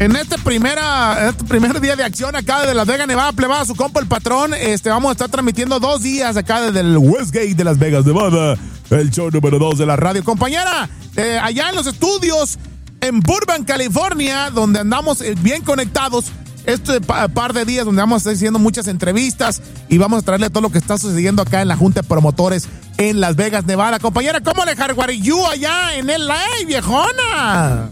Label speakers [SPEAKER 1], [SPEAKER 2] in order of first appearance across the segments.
[SPEAKER 1] En este primer día de acción acá de Las Vegas, Nevada, plebada, su compa el patrón, vamos a estar transmitiendo 2 días acá desde el Westgate de Las Vegas, Nevada, el show número 2 de la radio. Compañera, allá en los estudios en Burbank, California, donde andamos bien conectados, par de días donde vamos a estar haciendo muchas entrevistas y vamos a traerle todo lo que está sucediendo acá en la Junta de Promotores en Las Vegas, Nevada. Compañera, ¿cómo le jarguarillú allá en LA, viejona?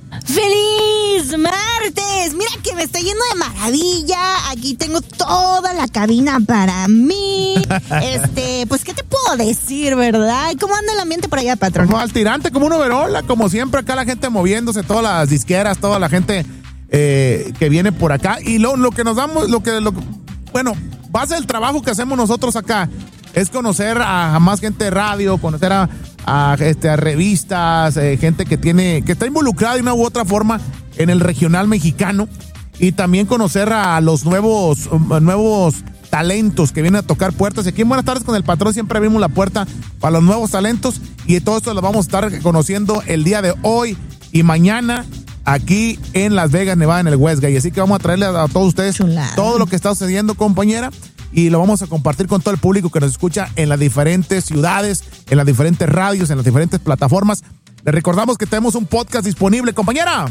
[SPEAKER 2] ¡Feliz martes! Mira que me está yendo de maravilla. Aquí tengo toda la cabina para mí. Pues, ¿qué te puedo decir, verdad? ¿Cómo anda el ambiente por allá, patrón?
[SPEAKER 1] Como al tirante, como una verola, como siempre acá la gente moviéndose, todas las disqueras, toda la gente que viene por acá. Y lo que nos damos, bueno, base del trabajo que hacemos nosotros acá es conocer a más gente de radio, conocer a revistas, gente que está involucrada de una u otra forma en el regional mexicano, y también conocer a los nuevos talentos que vienen a tocar puertas. Y aquí en Buenas Tardes con el Patrón siempre abrimos la puerta para los nuevos talentos, y todo esto lo vamos a estar conociendo el día de hoy y mañana aquí en Las Vegas, Nevada, en el Westgate. Así que vamos a traerle a todos ustedes todo lo que está sucediendo, compañera, y lo vamos a compartir con todo el público que nos escucha en las diferentes ciudades, en las diferentes radios, en las diferentes plataformas. Les recordamos que tenemos un podcast disponible, compañera.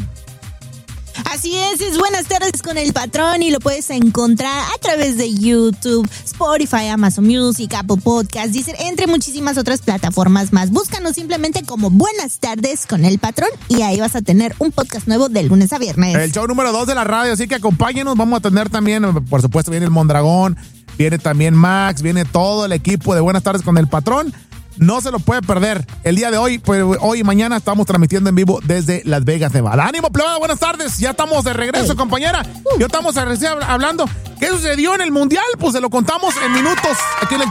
[SPEAKER 2] Así es Buenas Tardes con el Patrón, y lo puedes encontrar a través de YouTube, Spotify, Amazon Music, Apple Podcasts, Deezer, entre muchísimas otras plataformas más. Búscanos simplemente como Buenas Tardes con el Patrón y ahí vas a tener un podcast nuevo de lunes a viernes.
[SPEAKER 1] El show número 2 de la radio, así que acompáñenos. Vamos a tener también, por supuesto, viene el Mondragón, viene también Max, viene todo el equipo de Buenas Tardes con el Patrón. No se lo puede perder. El día de hoy, pues hoy y mañana estamos transmitiendo en vivo desde Las Vegas, Nevada. ¡Ánimo, plebada! Buenas tardes. Ya estamos de regreso, compañera. Ya estamos hablando. ¿Qué sucedió en el Mundial? Pues se lo contamos en minutos aquí en el